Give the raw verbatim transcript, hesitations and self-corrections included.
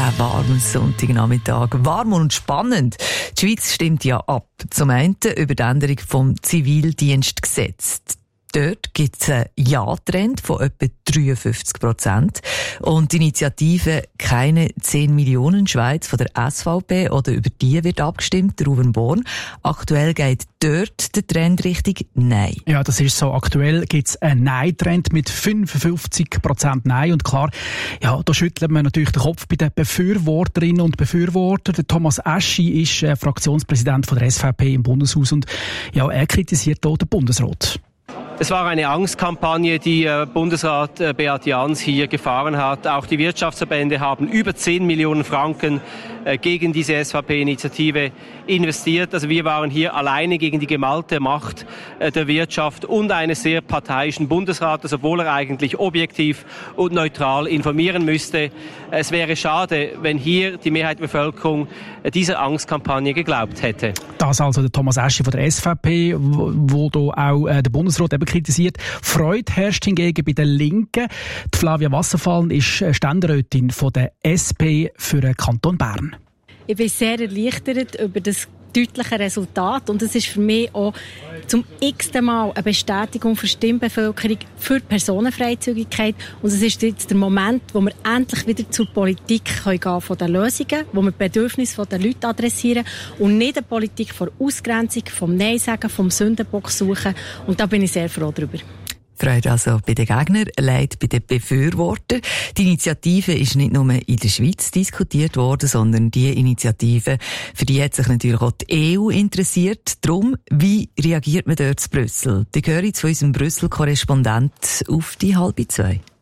warmen Sonntagnachmittag. Warm und spannend. Die Schweiz stimmt ja ab. Zum einen über die Änderung vom Zivildienstgesetz. Dort gibt es einen Ja-Trend von etwa dreiundfünfzig Prozent. Und die Initiative «Keine zehn Millionen Schweiz» von der S V P, oder über die wird abgestimmt, Ruven Born. Aktuell geht dort der Trend Richtung Nein. Ja, das ist so. Aktuell gibt es einen Nein-Trend mit fünfundfünfzig Prozent Nein. Und klar, ja, da schüttelt man natürlich den Kopf bei den Befürworterinnen und Befürwortern. Der Thomas Eschi ist äh, Fraktionspräsident von der S V P im Bundeshaus und ja, er kritisiert auch den Bundesrat. Es war eine Angstkampagne, die äh, Bundesrat äh, Beat Jans hier gefahren hat. Auch die Wirtschaftsverbände haben über zehn Millionen Franken äh, gegen diese S V P-Initiative investiert. Also wir waren hier alleine gegen die gemalte Macht äh, der Wirtschaft und eines sehr parteiischen Bundesrates, obwohl er eigentlich objektiv und neutral informieren müsste. Es wäre schade, wenn hier die Mehrheit der Bevölkerung äh, dieser Angstkampagne geglaubt hätte. Das also der Thomas Eschi von der S V P, wo, wo da auch äh, der Bundesrat eben kritisiert. Freude herrscht hingegen bei den Linken. Die Flavia Wasserfallen ist Ständerätin von der S P für den Kanton Bern. Ich bin sehr erleichtert über das deutliche Resultat und es ist für mich auch zum x-ten Mal eine Bestätigung für die Stimmbevölkerung für die Personenfreizügigkeit und es ist jetzt der Moment, wo wir endlich wieder zur Politik gehen können von den Lösungen, wo wir die Bedürfnisse der Leute adressieren und nicht eine Politik von Ausgrenzung, vom Nein sagen, vom Sündenbock suchen und da bin ich sehr froh darüber. Freude also bei den Gegnern, Leid bei den Befürwortern. Die Initiative ist nicht nur in der Schweiz diskutiert worden, sondern die Initiative, für die hat sich natürlich auch die E U interessiert. Darum, wie reagiert man dort in Brüssel? Die hören von unserem Brüssel-Korrespondent auf die halbe zwei.